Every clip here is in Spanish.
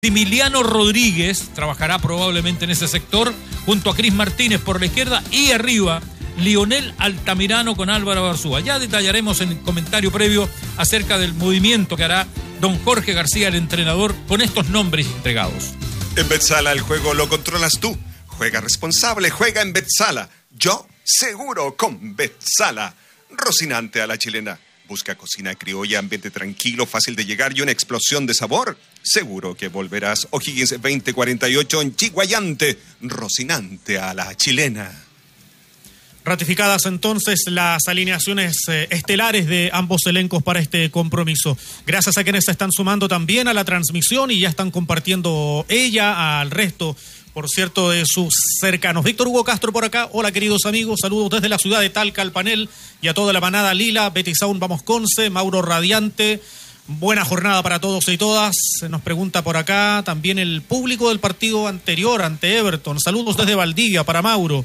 Maximiliano Rodríguez trabajará probablemente en ese sector, junto a Cris Martínez por la izquierda, y arriba Lionel Altamirano con Álvaro Barzúa. Ya detallaremos en el comentario previo acerca del movimiento que hará don Jorge García, el entrenador, con estos nombres entregados. En Betsala el juego lo controlas tú. Juega responsable, juega en Betsala. Yo seguro con Betsala. Rocinante a la chilena. Busca cocina criolla, ambiente tranquilo, fácil de llegar y una explosión de sabor. Seguro que volverás. O'Higgins 2048 en Chiguayante. Rocinante a la chilena. Ratificadas entonces las alineaciones estelares de ambos elencos para este compromiso. Gracias a quienes se están sumando también a la transmisión y ya están compartiendo ella al resto, por cierto, de sus cercanos. Víctor Hugo Castro por acá. Hola, queridos amigos. Saludos desde la ciudad de Talca al panel y a toda la manada Lila. Betty Sound, vamos Conce. Mauro Radiante. Buena jornada para todos y todas. Se nos pregunta por acá también el público del partido anterior ante Everton. Saludos desde Valdivia para Mauro.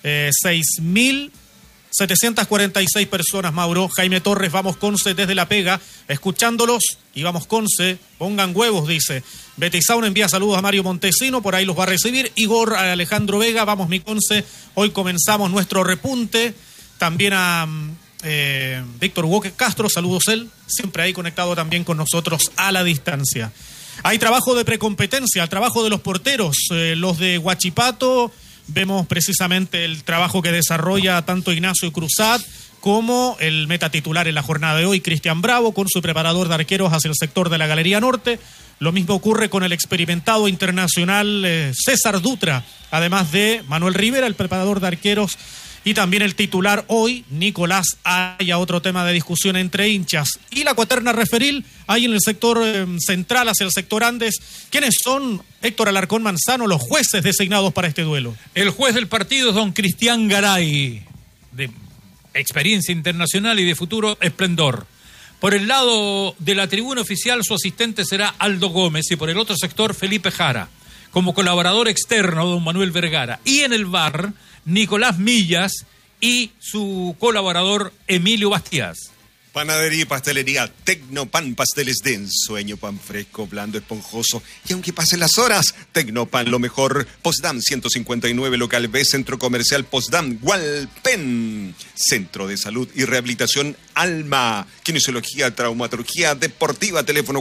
6.746 personas, Mauro. Jaime Torres, vamos Conce desde La Pega, escuchándolos, y vamos Conce, pongan huevos, dice. Betty Sound envía saludos a Mario Montesino, por ahí los va a recibir. Igor Alejandro Vega, vamos mi Conce, hoy comenzamos nuestro repunte. También a Víctor Hugo Castro, saludos él, siempre ahí conectado también con nosotros a la distancia. Hay trabajo de precompetencia, el trabajo de los porteros, los de Huachipato. Vemos precisamente el trabajo que desarrolla tanto Ignacio Cruzat como el meta titular en la jornada de hoy, Cristian Bravo, con su preparador de arqueros hacia el sector de la Galería Norte. Lo mismo ocurre con el experimentado internacional César Dutra, además de Manuel Rivera, el preparador de arqueros, y también el titular hoy, Nicolás Aya, otro tema de discusión entre hinchas. Y la cuaterna referil, hay en el sector central, hacia el sector Andes. ¿Quiénes son, Héctor Alarcón Manzano, los jueces designados para este duelo? El juez del partido es don Cristian Garay, de experiencia internacional y de futuro esplendor. Por el lado de la tribuna oficial, su asistente será Aldo Gómez, y por el otro sector, Felipe Jara. Como colaborador externo, don Manuel Vergara. Y en el VAR, Nicolás Millas y su colaborador Emilio Bastías. Panadería y pastelería Tecnopan, pasteles de ensueño, pan fresco, blando, esponjoso. Y aunque pasen las horas, Tecnopan lo mejor. Postdam 159, local B, Centro Comercial Postdam, Hualpén. Centro de Salud y Rehabilitación Alma. Kinesiología, traumatología deportiva, teléfono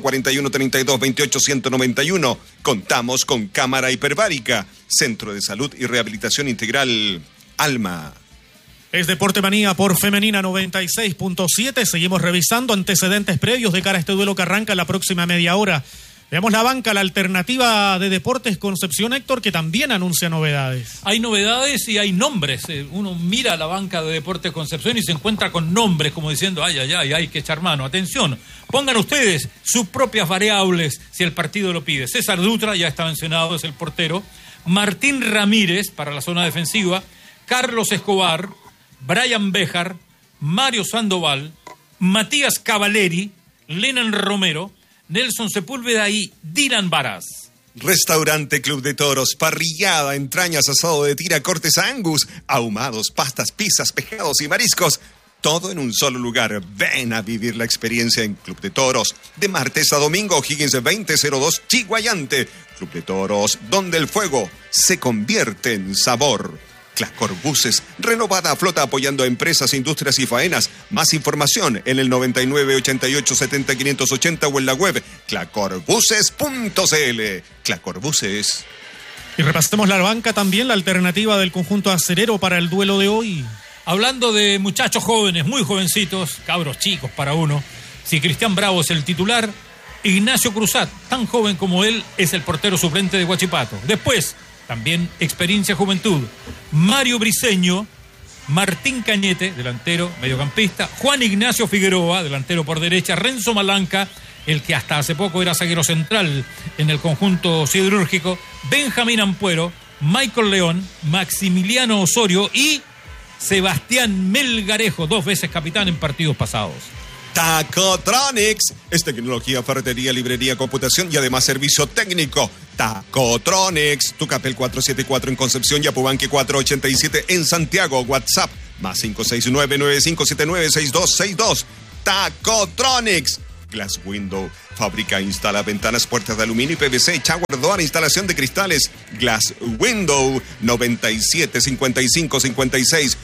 4132-28-191. Contamos con cámara hiperbárica. Centro de Salud y Rehabilitación Integral Alma. Es Deporte Manía por Femenina 96.7. Seguimos revisando antecedentes previos de cara a este duelo que arranca la próxima media hora. Veamos la banca, la alternativa de Deportes Concepción, Héctor, que también anuncia novedades. Hay novedades y hay nombres. Uno mira la banca de Deportes Concepción y se encuentra con nombres como diciendo, ay, hay que echar mano. Atención, pongan ustedes sus propias variables si el partido lo pide. César Dutra, ya está mencionado, es el portero. Martín Ramírez para la zona defensiva. Carlos Escobar, Brian Béjar, Mario Sandoval, Matías Cavaleri, Lenan Romero, Nelson Sepúlveda y Dylan Varas. Restaurante Club de Toros, parrillada, entrañas, asado de tira, cortes Angus, ahumados, pastas, pizzas, pescados y mariscos. Todo en un solo lugar. Ven a vivir la experiencia en Club de Toros. De martes a domingo, O'Higgins 2002, Chiguayante. Club de Toros, donde el fuego se convierte en sabor. Clacor Buses, renovada flota apoyando a empresas, industrias y faenas. Más información en el 9988-70-580 o en la web clacorbuses.cl. Clacor Buses. Y repasemos la banca también, la alternativa del conjunto acerero para el duelo de hoy. Hablando de muchachos jóvenes, muy jovencitos, cabros chicos para uno. Si Cristian Bravo es el titular, Ignacio Cruzat, tan joven como él, es el portero suplente de Huachipato. Después, también experiencia juventud, Mario Briceño, Martín Cañete, delantero, mediocampista, Juan Ignacio Figueroa, delantero por derecha, Renzo Malanca, el que hasta hace poco era zaguero central en el conjunto siderúrgico, Benjamín Ampuero, Michael León, Maximiliano Osorio y Sebastián Melgarejo, 2 veces capitán en partidos pasados. Tacotronics es tecnología, ferretería, librería, computación y además servicio técnico. Tacotronics, Tucapel 474 en Concepción y Apubanque 487 en Santiago. WhatsApp +569-9579-6262. Tacotronics, Glass Window. Fabrica e instala ventanas, puertas de aluminio y PVC. Shower door, instalación de cristales. Glass Window. 97 55 56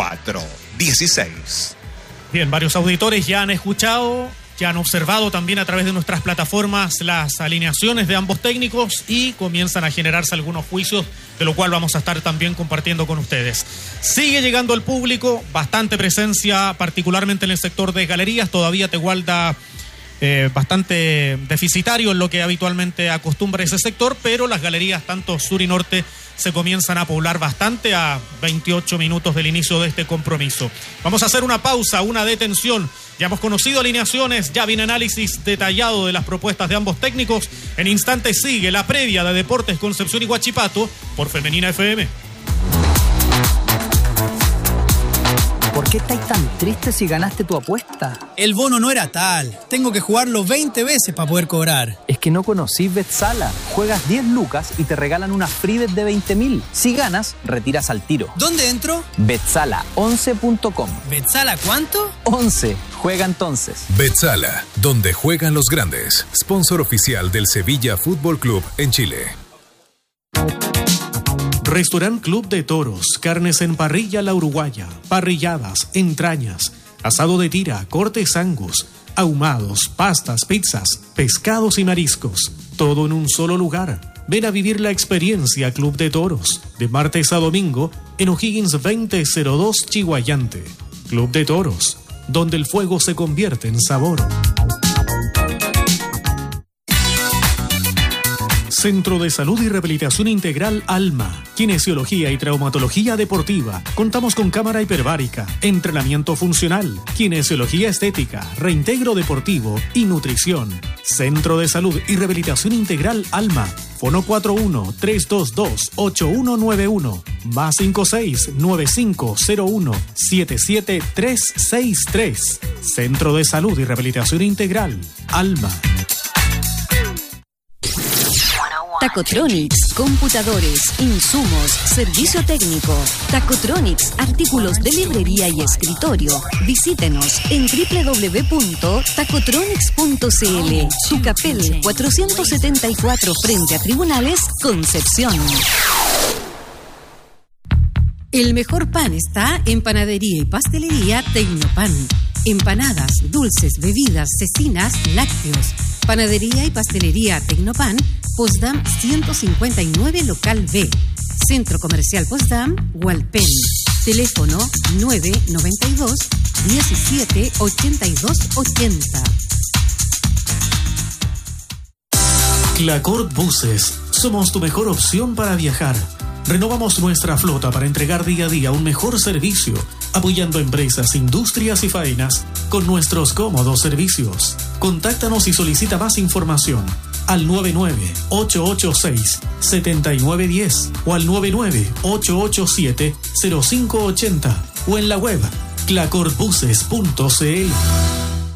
416. Bien, varios auditores ya han escuchado, ya han observado también a través de nuestras plataformas las alineaciones de ambos técnicos y comienzan a generarse algunos juicios, de lo cual vamos a estar también compartiendo con ustedes. Sigue llegando el público, bastante presencia, particularmente en el sector de galerías. Todavía Tegualda bastante deficitario en lo que habitualmente acostumbra ese sector, pero las galerías tanto sur y norte se comienzan a poblar bastante a 28 minutos del inicio de este compromiso. Vamos a hacer una pausa, una detención. Ya hemos conocido alineaciones, ya viene análisis detallado de las propuestas de ambos técnicos. En instantes sigue la previa de Deportes Concepción y Huachipato por Femenina FM. ¿Por qué estáis tan tristes si ganaste tu apuesta? El bono no era tal. Tengo que jugarlo 20 veces para poder cobrar. Es que no conocís Betsala. Juegas 10 lucas y te regalan una free bet de 20.000. Si ganas, retiras al tiro. ¿Dónde entro? Betsala11.com. ¿Betsala cuánto? 11. Juega entonces. Betsala, donde juegan los grandes. Sponsor oficial del Sevilla Fútbol Club en Chile. Restaurant Club de Toros, carnes en parrilla La Uruguaya, parrilladas, entrañas, asado de tira, cortes Angus, ahumados, pastas, pizzas, pescados y mariscos. Todo en un solo lugar. Ven a vivir la experiencia Club de Toros, de martes a domingo, en O'Higgins 2002 Chihuayante. Club de Toros, donde el fuego se convierte en sabor. Centro de Salud y Rehabilitación Integral Alma, Kinesiología y Traumatología Deportiva. Contamos con cámara hiperbárica, entrenamiento funcional, kinesiología estética, reintegro deportivo y nutrición. Centro de Salud y Rehabilitación Integral Alma. Fono 41-322-8191, más 56-9501-77363. Centro de Salud y Rehabilitación Integral Alma. Tacotronics, computadores, insumos, servicio técnico. Tacotronics, artículos de librería y escritorio. Visítenos en www.tacotronics.cl. Tucapel 474 frente a Tribunales, Concepción. El mejor pan está en Panadería y Pastelería Tecnopan. Empanadas, dulces, bebidas, cecinas, lácteos. Panadería y Pastelería Tecnopan, Potsdam 159, local B. Centro Comercial Potsdam, Hualpén. Teléfono 992 17 82 80. Clacort Buses. Somos tu mejor opción para viajar. Renovamos nuestra flota para entregar día a día un mejor servicio, apoyando empresas, industrias y faenas con nuestros cómodos servicios. Contáctanos y solicita más información al 99-886-7910 o al 99-887-0580 o en la web clacortbuses.cl.